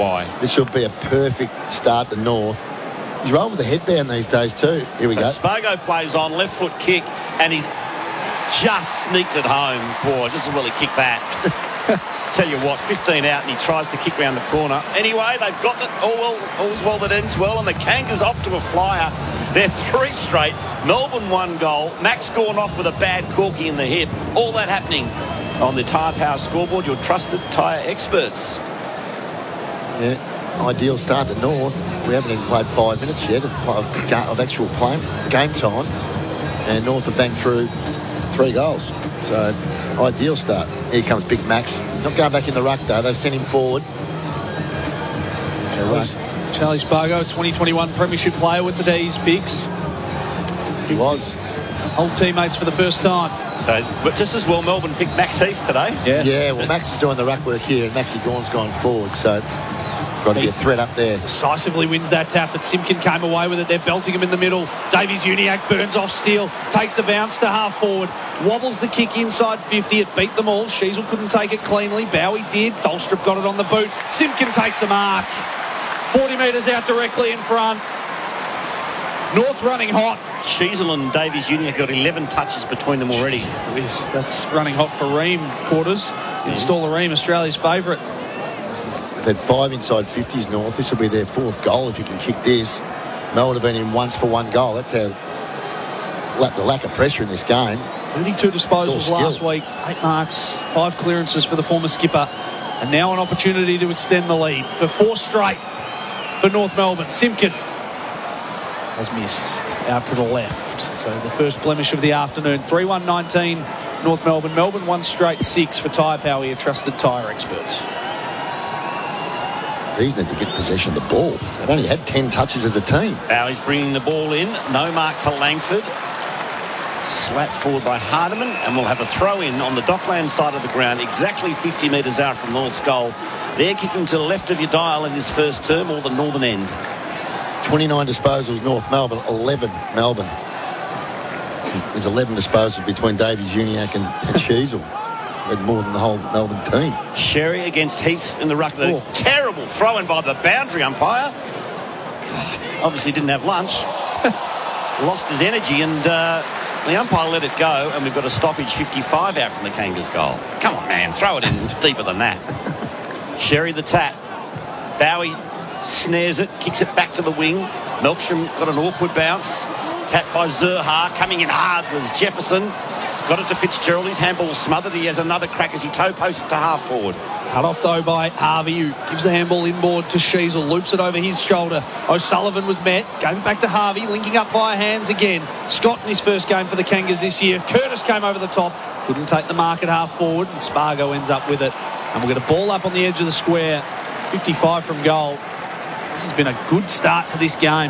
why. This will be a perfect start to North. He's rolling with a headband these days too. Here we go. Spargo plays on, left foot kick, and he's just sneaked it home. Boy, just as well he kicked that. Tell you what, 15 out, and he tries to kick round the corner. Anyway, they've got it. All's well that ends well, and the Kangas off to a flyer. They're 3 straight. Melbourne 1 goal. Max Gawn off with a bad corky in the hip. All that happening on the Tyre Power scoreboard, your trusted tyre experts. Yeah, ideal start to North. We haven't even played 5 minutes yet of actual game time, and North have banged through 3 goals. So, ideal start. Here comes Big Max. Not going back in the ruck, though. They've sent him forward. Charlie Spargo, 2021 Premiership player with the D's, Bigs. He was. Old teammates for the first time. So, but just as well, Melbourne picked Max Heath today. Yes. Yeah, well, Max is doing the ruck work here, and Maxie Gawn's gone forward, so got to get a threat up there. Decisively wins that tap, but Simpkin came away with it. They're belting him in the middle. Davies-Uniacke burns off Steele, takes a bounce to half forward, wobbles the kick inside 50. It beat them all. Sheasel couldn't take it cleanly. Bowie did. Tholstrup got it on the boot. Simpkin takes the mark. 40 metres out directly in front. North running hot. Sheasel and Davies-Uniacke got 11 touches between them already. Yes, that's running hot for Ream quarters. Install a Ream, Australia's favourite. They've had 5 inside 50s North. This will be their 4th goal if you can kick this. Melbourne have been in once for 1 goal. That's how the lack of pressure in this game. 32 disposals last week, 8 marks, 5 clearances for the former skipper. And now an opportunity to extend the lead for 4 straight for North Melbourne. Simpkin has missed out to the left. So the first blemish of the afternoon. 3-1-19 North Melbourne. Melbourne 1 straight 6 for Tyre Power, your trusted tyre experts. These need to get possession of the ball. They've only had 10 touches as a team. Bowie's bringing the ball in. No mark to Langford. Slapped forward by Hardiman, and we'll have a throw-in on the Dockland side of the ground, exactly 50 metres out from North's goal. They're kicking to the left of your dial in this first term, or the northern end. 29 disposals North Melbourne, 11 Melbourne. There's 11 disposals between Davies-Uniacke and Sheasel. Had more than the whole Melbourne team. Sherry against Heath in the ruck. The terrible throw-in by the boundary umpire. God, obviously didn't have lunch. Lost his energy, and the umpire let it go, and we've got a stoppage 55 out from the Kangas goal. Come on, man, throw it in deeper than that. Sherry the tap. Bowie snares it, kicks it back to the wing. Melksham got an awkward bounce. Tapped by Zurha. Coming in hard was Jefferson. Got it to Fitzgerald. His handball smothered. He has another crack as he toe posts it to half forward. Cut off though by Harvey, who gives the handball inboard to Sheasel, loops it over his shoulder. O'Sullivan was met, gave it back to Harvey, linking up via hands again. Scott in his first game for the Kangas this year. Curtis came over the top, couldn't take the mark at half forward, and Spargo ends up with it. And we'll get a ball up on the edge of the square, 55 from goal. This has been a good start to this game.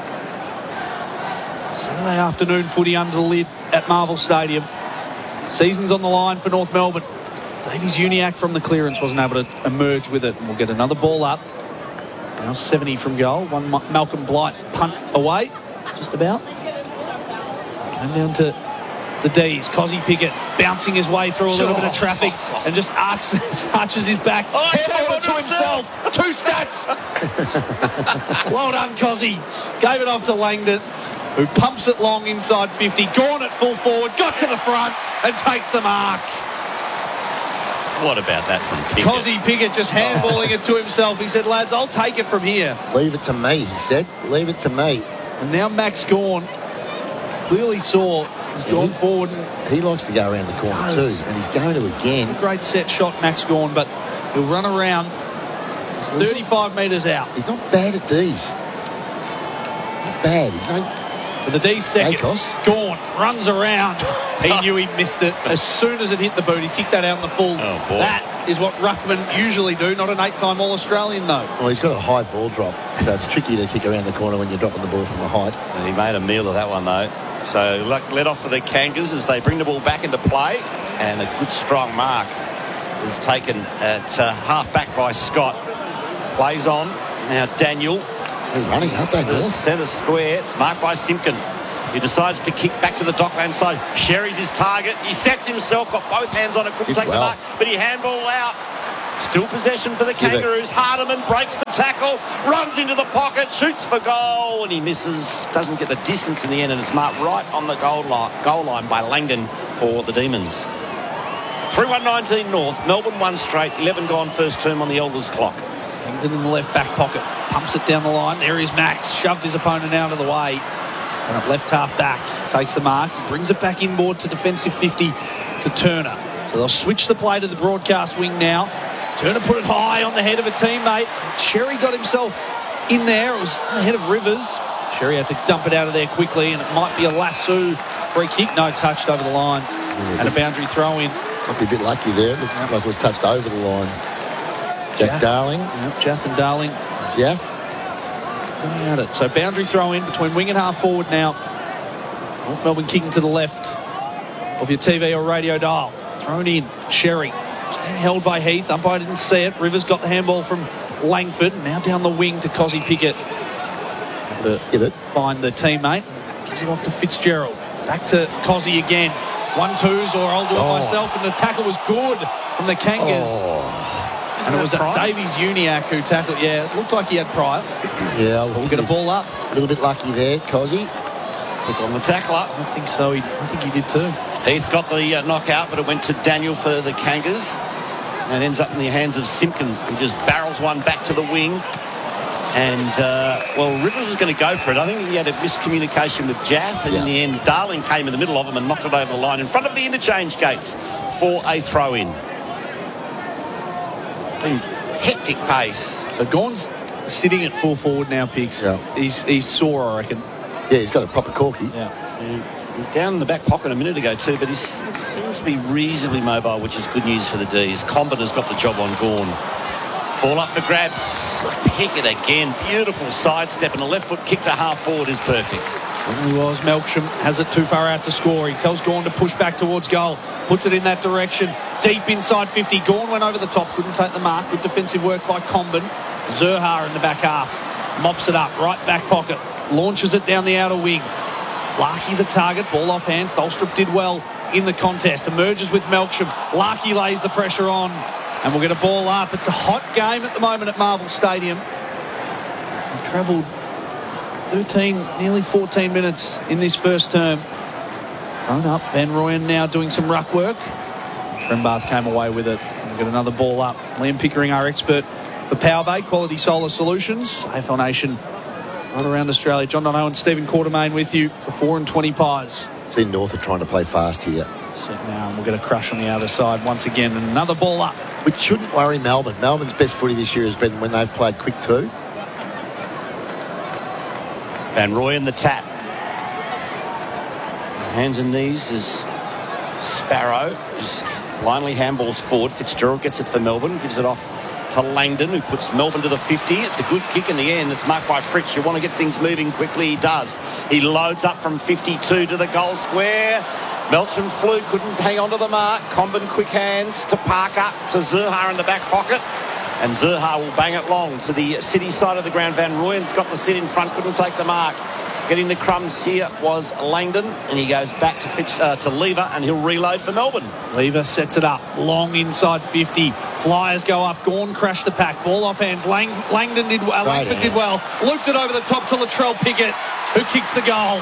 Saturday afternoon footy under the lid at Marvel Stadium. Season's on the line for North Melbourne. Davies-Uniacke from the clearance wasn't able to emerge with it. And we'll get another ball up. Now 70 from goal. One Malcolm Blight punt away. Just about. Came down to the D's. Cozzy Pickett bouncing his way through a little bit of traffic and just arches his back. Handball to himself. 2 stats. Well done, Cozzy. Gave it off to Langdon, who pumps it long inside 50. Gawn at full forward. Got to the front and takes the mark. What about that from Pickett? Cozzy Pickett just handballing it to himself. He said, lads, I'll take it from here. Leave it to me, he said. Leave it to me. And now Max Gawn clearly saw he's gone forward. And he likes to go around the corner too, and he's going to again. Great set shot, Max Gawn, but he'll run around. He's 35 metres out. He's not bad at these. Not bad. He's no... For the D second, Gawn runs around. He knew he missed it as soon as it hit the boot. He's kicked that out in the full. Oh, boy. That is what ruckmen usually do, not an 8-time All-Australian, though. Well, he's got a high ball drop, so it's tricky to kick around the corner when you're dropping the ball from a height. And he made a meal of that one, though. So let off for the Kangas as they bring the ball back into play. And a good, strong mark is taken at half-back by Scott. Plays on. Now Daniel. They're running, aren't they? The centre square. It's marked by Simpkin. He decides to kick back to the Dockland side. Sherry's his target. He sets himself, got both hands on it, couldn't take the mark, but he handball out. Still possession for the Give it. Kangaroos. Hardiman breaks the tackle, runs into the pocket, shoots for goal, and he misses. Doesn't get the distance in the end, and it's marked right on the goal line by Langdon for the Demons. 3-1-19 North. Melbourne 1 straight. 11 gone first term on the Elders clock. Langdon in the left back pocket. Pumps it down the line. There is Max. Shoved his opponent out of the way. And at left half back. Takes the mark. He brings it back inboard to defensive 50 to Turner. So they'll switch the play to the broadcast wing now. Turner put it high on the head of a teammate. Sherry got himself in there. It was on the head of Rivers. Sherry had to dump it out of there quickly, and it might be a Lasso free kick. No, touched over the line. And a boundary throw in. Might be a bit lucky there. It looked like it was touched over the line. Jack Darling. Yep, Jath and Darling. Yes. Going at it. So boundary throw in between wing and half forward now. North Melbourne kicking to the left of your TV or radio dial. Thrown in. Sherry. It's being held by Heath. Umpire didn't see it. Rivers got the handball from Langford. Now down the wing to Cozzy Pickett. Give it. Find the teammate. Gives it off to Fitzgerald. Back to Cozzy again. 1-2s, or I'll do it myself. And the tackle was good from the Kangas. And it was Davies Uniacke who tackled. Yeah, it looked like he had prior. Yeah. We'll get a ball up. A little bit lucky there, Cozzy. Took on the tackler. I think so. I think he did too. Heath got the knockout, but it went to Daniel for the Kangas. And ends up in the hands of Simpkin, who just barrels one back to the wing. And, Rivers was going to go for it. I think he had a miscommunication with Jath. And in the end, Darling came in the middle of him and knocked it over the line in front of the interchange gates for a throw-in. Hectic pace. So Gawn's sitting at full forward now, Picks. Yeah. He's sore, I reckon. Yeah, he's got a proper corky. Yeah. He was down in the back pocket a minute ago too, but he seems to be reasonably mobile, which is good news for the D's. Comben has got the job on Gawn. Ball up for grabs. Pickett again. Beautiful sidestep, and a left foot kick to half forward is perfect. Certainly was. Melksham has it too far out to score. He tells Gawn to push back towards goal. Puts it in that direction. Deep inside 50. Gawn went over the top. Couldn't take the mark. Good defensive work by Comben. Zurhaar in the back half. Mops it up. Right back pocket. Launches it down the outer wing. Larkey the target. Ball off hand. Stolstrup did well in the contest. Emerges with Melksham. Larkey lays the pressure on. And we'll get a ball up. It's a hot game at the moment at Marvel Stadium. We've travelled 13, nearly 14 minutes in this first term. Thrown up. Van Rooyen now doing some ruck work. Trembath came away with it. We'll get another ball up. Liam Pickering, our expert for Powerbay, Quality Solar Solutions. AFL Nation right around Australia. John Donohoe and Stephen Quartermain with you for 4 and 20 pies. See, North are trying to play fast here. Set now, and we'll get a crush on the outer side once again. And another ball up. Which shouldn't worry Melbourne. Melbourne's best footy this year has been when they've played quick too. Van Rooyen the tap. Hands and knees is Sparrow. Just blindly handballs forward. Fitzgerald gets it for Melbourne. Gives it off to Langdon, who puts Melbourne to the 50. It's a good kick in the end. It's marked by Fritsch. You want to get things moving quickly. He does. He loads up from 52 to the goal square. Melksham flew, couldn't hang on to the mark. Comben quick hands to Parker, to Zurhaar in the back pocket. And Zurhaar will bang it long to the city side of the ground. Van Rooyen's got the sit in front, couldn't take the mark. Getting the crumbs here was Langdon, and he goes back to Lever, and he'll reload for Melbourne. Lever sets it up, long inside 50. Flyers go up, Gawn crashed the pack, ball off hands. Langdon did well, Langford did well. Looped it over the top to Latrell Pickett, who kicks the goal.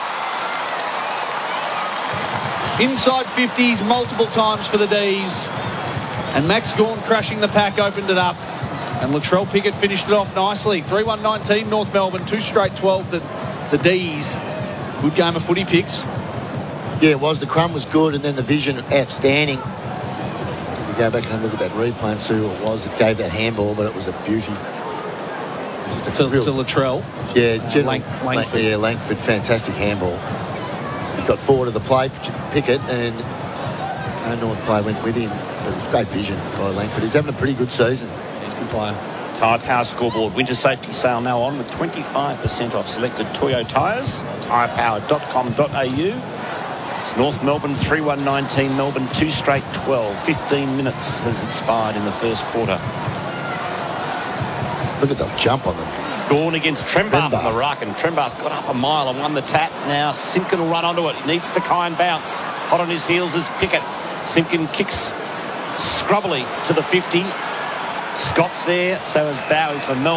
Inside 50s multiple times for the D's. And Max Gawn crashing the pack opened it up. And Latrell Pickett finished it off nicely. 3-1-19 North Melbourne, 2 straight 12 the D's. Good game of footy, Picks. Yeah, it was. The crumb was good, and then the vision outstanding. We go back and have a look at that replay and see who it was that gave that handball, but it was a beauty. To Latrell. Yeah, Langford. Langford, fantastic handball. He got forward of the play, Pickett, and no North player went with him. But it was great vision by Langford. He's having a pretty good season. He's a good player. Tyre Power scoreboard. Winter safety sale now on with 25% off selected Toyo tyres. Tyrepower.com.au. It's North Melbourne 3-1-19. Melbourne 2 straight 12. 15 minutes has expired in the first quarter. Look at the jump on them. Gawn against Trembath on the ruck, and Trembath got up a mile and won the tap. Now Simpkin will run onto it. He needs to and bounce. Hot on his heels is Pickett. Simpkin kicks scrubbily to the 50. Scott's there, so is Bowie for Melbourne.